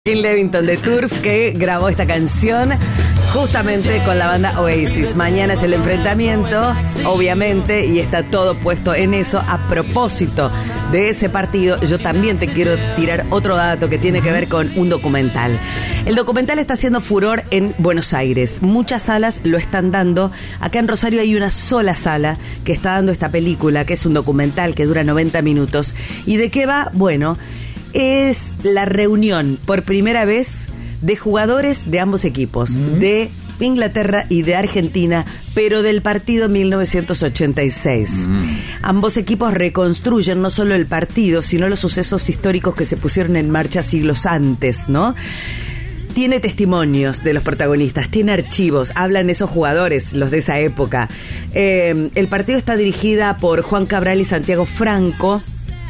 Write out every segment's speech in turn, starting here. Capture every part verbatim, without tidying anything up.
Kim Levington de Turf, que grabó esta canción justamente con la banda Oasis. Mañana es el enfrentamiento, obviamente, y está todo puesto en eso. A propósito de ese partido, yo también te quiero tirar otro dato que tiene que ver con un documental. El documental está haciendo furor en Buenos Aires. Muchas salas lo están dando. Acá en Rosario hay una sola sala que está dando esta película, que es un documental que dura noventa minutos. ¿Y de qué va? Bueno, es la reunión por primera vez de jugadores de ambos equipos, mm. de Inglaterra y de Argentina, pero del partido mil novecientos ochenta y seis. Mm. Ambos equipos reconstruyen no solo el partido, sino los sucesos históricos que se pusieron en marcha siglos antes, ¿no? Tiene testimonios de los protagonistas, tiene archivos, hablan esos jugadores, los de esa época. Eh, el partido está dirigida por Juan Cabral y Santiago Franco.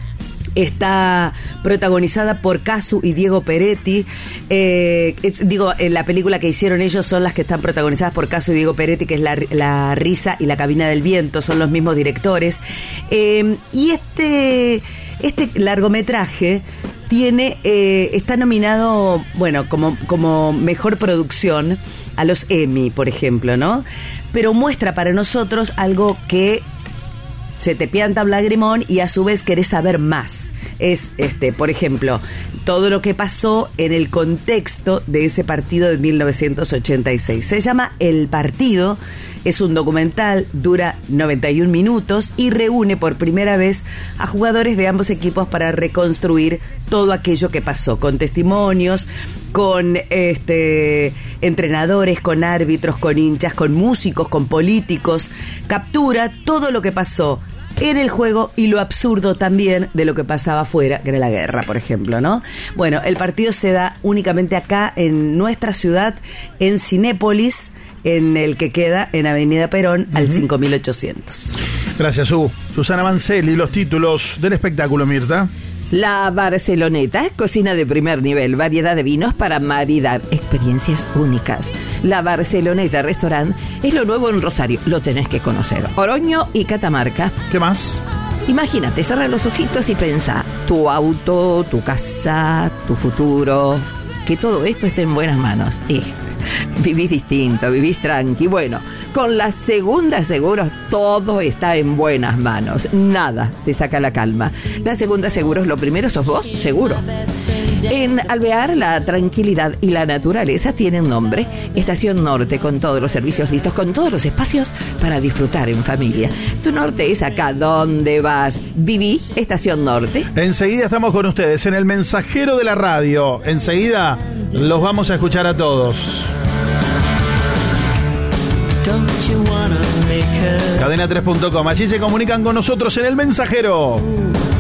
Está protagonizada por Casu y Diego Peretti. Eh, digo, en la película que hicieron ellos son las que están protagonizadas por Casu y Diego Peretti, que es La, la Risa y La Cabina del Viento, son los mismos directores. Eh, y este, este largometraje tiene, eh, está nominado, bueno, como, como mejor producción a los Emmy, por ejemplo, ¿no? Pero muestra para nosotros algo que se te pianta un lagrimón y a su vez querés saber más. Es, este, por ejemplo, todo lo que pasó en el contexto de ese partido de mil novecientos ochenta y seis. Se llama El Partido, es un documental, dura noventa y un minutos y reúne por primera vez a jugadores de ambos equipos para reconstruir todo aquello que pasó, con testimonios, con este entrenadores, con árbitros, con hinchas, con músicos, con políticos. Captura todo lo que pasó en el juego y lo absurdo también de lo que pasaba afuera, que era la guerra, por ejemplo, ¿no? Bueno, el partido se da únicamente acá en nuestra ciudad, en Cinépolis, en el que queda en Avenida Perón, uh-huh, al cinco mil ochocientos. Gracias, Su. Susana Mancelli, los títulos del espectáculo, Mirta. La Barceloneta, cocina de primer nivel, variedad de vinos para maridar, experiencias únicas. La Barceloneta Restaurant es lo nuevo en Rosario, lo tenés que conocer. Oroño y Catamarca. ¿Qué más? Imagínate, cerra los ojitos y pensá, tu auto, tu casa, tu futuro, que todo esto esté en buenas manos. Eh, vivís distinto, vivís tranqui. Bueno, con la Segunda Seguros todo está en buenas manos. Nada te saca la calma. La Segunda Seguros, lo primero sos vos, seguro. En Alvear, la tranquilidad y la naturaleza tienen nombre. Estación Norte, con todos los servicios listos, con todos los espacios para disfrutar en familia. Tu norte es acá donde vas. Viví Estación Norte. Enseguida estamos con ustedes en el Mensajero de la Radio. Enseguida los vamos a escuchar a todos. cadena tres punto com. Allí se comunican con nosotros en el Mensajero.